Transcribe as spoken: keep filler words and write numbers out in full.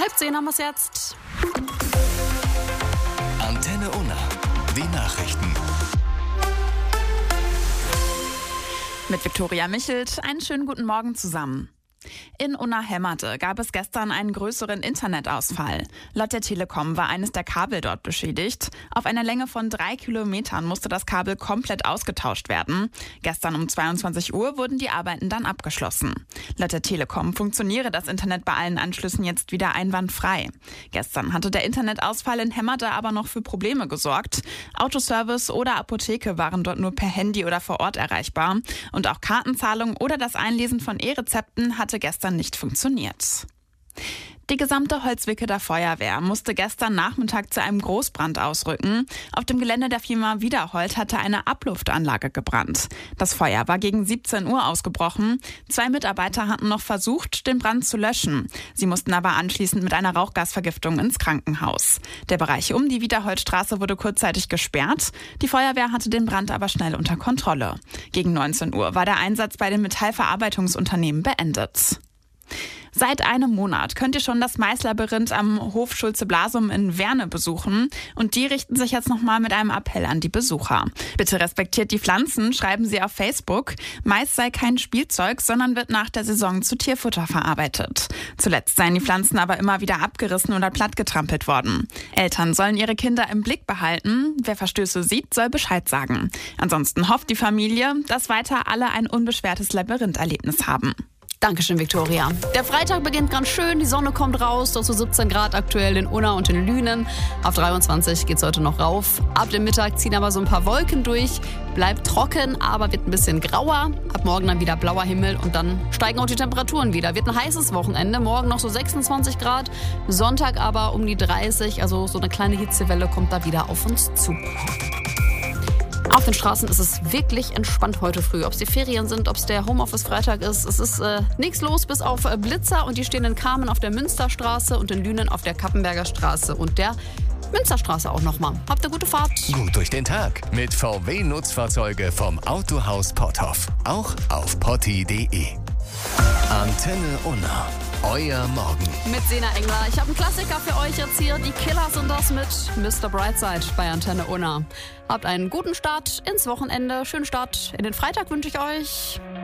Halb zehn haben wir es jetzt. Antenne Unna, die Nachrichten. Mit Viktoria Michelt, einen schönen guten Morgen zusammen. In Unna-Hemmerde gab es gestern einen größeren Internetausfall. Laut der Telekom war eines der Kabel dort beschädigt. Auf einer Länge von drei Kilometern musste das Kabel komplett ausgetauscht werden. Gestern um zweiundzwanzig Uhr wurden die Arbeiten dann abgeschlossen. Laut der Telekom funktioniere das Internet bei allen Anschlüssen jetzt wieder einwandfrei. Gestern hatte der Internetausfall in Hemmerde aber noch für Probleme gesorgt. Autoservice oder Apotheke waren dort nur per Handy oder vor Ort erreichbar. Und auch Kartenzahlung oder das Einlesen von E-Rezepten hatte gestern nicht funktioniert. Die gesamte Holzwickeler Feuerwehr musste gestern Nachmittag zu einem Großbrand ausrücken. Auf dem Gelände der Firma Wiederhold hatte eine Abluftanlage gebrannt. Das Feuer war gegen siebzehn Uhr ausgebrochen. Zwei Mitarbeiter hatten noch versucht, den Brand zu löschen. Sie mussten aber anschließend mit einer Rauchgasvergiftung ins Krankenhaus. Der Bereich um die Wiederholdstraße wurde kurzzeitig gesperrt. Die Feuerwehr hatte den Brand aber schnell unter Kontrolle. Gegen neunzehn Uhr war der Einsatz bei den Metallverarbeitungsunternehmen beendet. Seit einem Monat könnt ihr schon das Maislabyrinth am Hof Schulze-Blasum in Werne besuchen. Und die richten sich jetzt nochmal mit einem Appell an die Besucher. Bitte respektiert die Pflanzen, schreiben sie auf Facebook. Mais sei kein Spielzeug, sondern wird nach der Saison zu Tierfutter verarbeitet. Zuletzt seien die Pflanzen aber immer wieder abgerissen oder plattgetrampelt worden. Eltern sollen ihre Kinder im Blick behalten. Wer Verstöße sieht, soll Bescheid sagen. Ansonsten hofft die Familie, dass weiter alle ein unbeschwertes Labyrintherlebnis haben. Dankeschön, Viktoria. Der Freitag beginnt ganz schön, die Sonne kommt raus, dazu siebzehn Grad aktuell in Unna und in Lünen. Auf dreiundzwanzig geht's heute noch rauf. Ab dem Mittag ziehen aber so ein paar Wolken durch, bleibt trocken, aber wird ein bisschen grauer. Ab morgen dann wieder blauer Himmel und dann steigen auch die Temperaturen wieder. Wird ein heißes Wochenende, morgen noch so sechsundzwanzig Grad, Sonntag aber um die dreißig, also so eine kleine Hitzewelle kommt da wieder auf uns zu. Auf den Straßen ist es wirklich entspannt heute früh. Ob es die Ferien sind, ob es der Homeoffice-Freitag ist. Es ist äh, nichts los bis auf äh, Blitzer und die stehen in Kamen auf der Münsterstraße und in Lünen auf der Kappenberger Straße und der Münsterstraße auch nochmal. Habt eine gute Fahrt. Gut durch den Tag mit V W-Nutzfahrzeuge vom Autohaus Potthoff. Auch auf potti punkt de. Antenne Unna. Euer Morgen. Mit Sena Engler. Ich habe einen Klassiker für euch jetzt hier. Die Killers sind das mit Mister Brightside bei Antenne Unna. Habt einen guten Start ins Wochenende. Schönen Start in den Freitag wünsche ich euch.